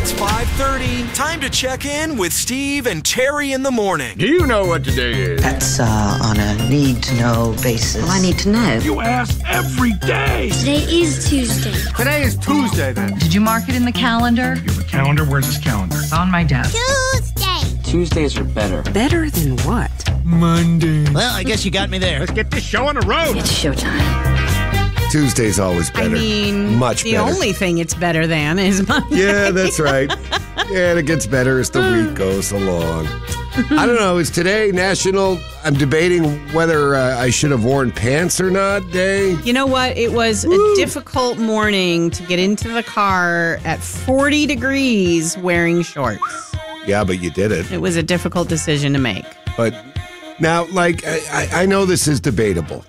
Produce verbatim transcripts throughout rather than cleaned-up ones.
It's five thirty. Time to check in with Steve and Terry in the morning. Do you know what today is? That's uh, on a need-to-know basis. Well, I need to know. You ask every day. Today is Tuesday. Today is Tuesday, then. Did you mark it in the calendar? You have a calendar? Where's this calendar? It's on my desk. Tuesday. Tuesdays are better. Better than what? Monday. Well, I guess you got me there. Let's get this show on the road. It's showtime. Tuesday's always better. I mean, much the better. only thing it's better than is Monday. Yeah, that's right. Yeah, and it gets better as the week goes along. I don't know. Is today National, I'm debating whether uh, I should have worn pants or not day? You know what? It was Woo. a difficult morning to get into the car at forty degrees wearing shorts. Yeah, but you did it. It was a difficult decision to make. But now, like, I, I know this is debatable.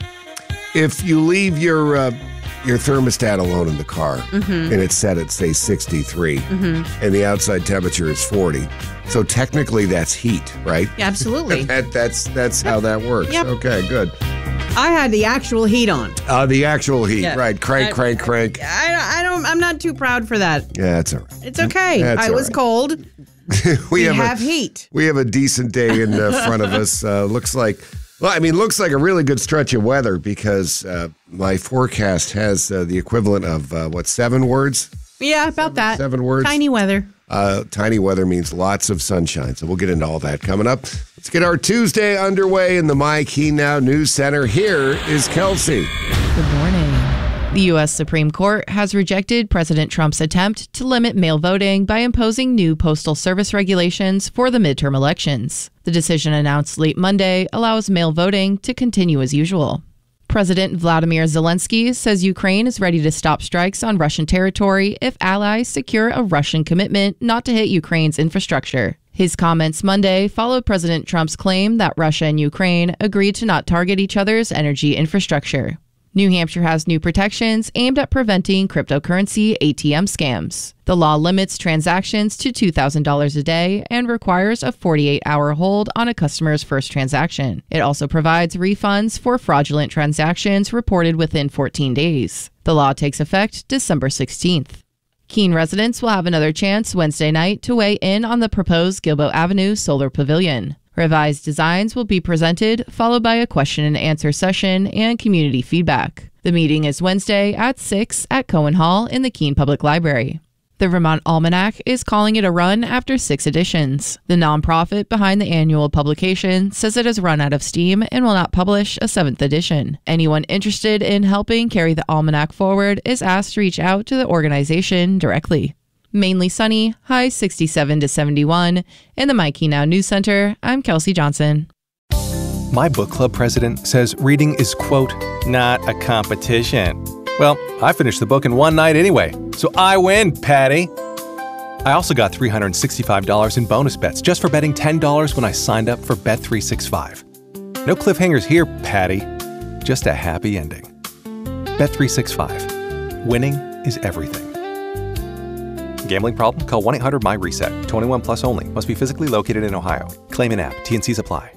If you leave your uh, your thermostat alone in the car Mm-hmm. and it's set at, say, sixty-three Mm-hmm. and the outside temperature is forty, so technically that's heat, right? Yeah, absolutely. that, that's that's how that works. Yep. Okay, good. I had the actual heat on. Uh, the actual heat, Yeah. right. Crank, I- crank, crank. I, I don't. I'm not too proud for that. Yeah, that's all right. It's okay. That's I all was right. cold. we We have, have a, heat. We have a decent day in uh, front of us. Uh, looks like, well, I mean, looks like a really good stretch of weather because uh, my forecast has uh, the equivalent of, uh, what, seven words? Yeah, about that. Seven words. Tiny weather. Uh, tiny weather means lots of sunshine. So we'll get into all that coming up. Let's get our Tuesday underway in the My Key Now News Center. Here is Kelsey. Good morning. The U S Supreme Court has rejected President Trump's attempt to limit mail voting by imposing new Postal Service regulations for the midterm elections. The decision announced late Monday allows mail voting to continue as usual. President Vladimir Zelensky says Ukraine is ready to stop strikes on Russian territory if allies secure a Russian commitment not to hit Ukraine's infrastructure. His comments Monday followed President Trump's claim that Russia and Ukraine agreed to not target each other's energy infrastructure. New Hampshire has new protections aimed at preventing cryptocurrency A T M scams. The law limits transactions to two thousand dollars a day and requires a forty-eight hour hold on a customer's first transaction. It also provides refunds for fraudulent transactions reported within fourteen days. The law takes effect December sixteenth. Keene residents will have another chance Wednesday night to weigh in on the proposed Gilboa Avenue Solar Pavilion. Revised designs will be presented, followed by a question and answer session and community feedback. The meeting is Wednesday at six at Cohen Hall in the Keene Public Library. The Vermont Almanac is calling it a run after six editions. The nonprofit behind the annual publication says it has run out of steam and will not publish a seventh edition. Anyone interested in helping carry the Almanac forward is asked to reach out to the organization directly. Mainly sunny, high sixty-seven to seventy-one. In the My Key Now News Center, I'm Kelsey Johnson. My book club president says reading is, quote, not a competition. Well, I finished the book in one night anyway, so I win, Patty. I also got three hundred sixty-five dollars in bonus bets just for betting ten dollars when I signed up for Bet three sixty-five. No cliffhangers here, Patty. Just a happy ending. Bet three sixty-five. Winning is everything. Gambling problem? Call one eight hundred M Y reset. twenty-one plus only. Must be physically located in Ohio. Claim in app. T N Cs apply.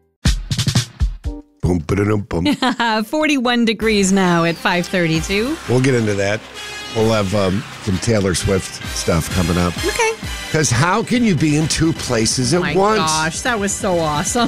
Boom, ba-da-dum, boom. forty-one degrees now at five thirty-two. We'll get into that. We'll have um, some Taylor Swift stuff coming up. Okay. Because how can you be in two places at Oh my once? gosh, that was so awesome.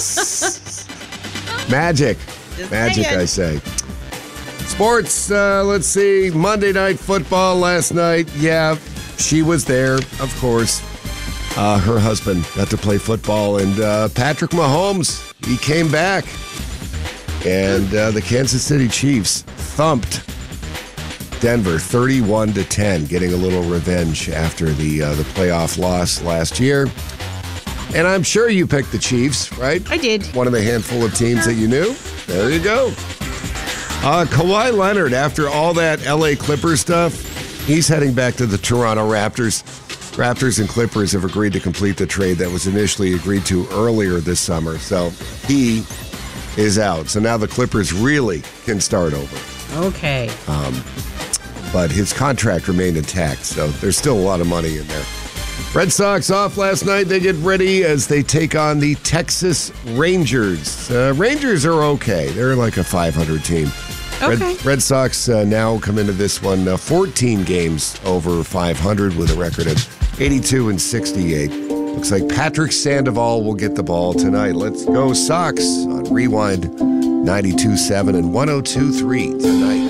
Magic. Just Magic, saying. I say. Sports, uh, let's see. Monday Night Football last night. Yeah, she was there, of course. Uh, her husband got to play football. And uh, Patrick Mahomes, he came back. And uh, the Kansas City Chiefs thumped Denver thirty-one to ten, getting a little revenge after the uh, the playoff loss last year. And I'm sure you picked the Chiefs, right? I did. One of the handful of teams that you knew. There you go. Uh, Kawhi Leonard, after all that L A Clippers stuff, he's heading back to the Toronto Raptors. Raptors and Clippers have agreed to complete the trade that was initially agreed to earlier this summer. So he is out. So now the Clippers really can start over. Okay. Um, but his contract remained intact, so there's still a lot of money in there. Red Sox off last night. They get ready as they take on the Texas Rangers. Uh, Rangers are okay. They're like a five hundred team. Okay. Red, Red Sox uh, now come into this one uh, fourteen games over five hundred with a record of eighty-two and sixty-eight. Looks like Patrick Sandoval will get the ball tonight. Let's go Sox on Rewind ninety-two point seven and one oh two point three tonight.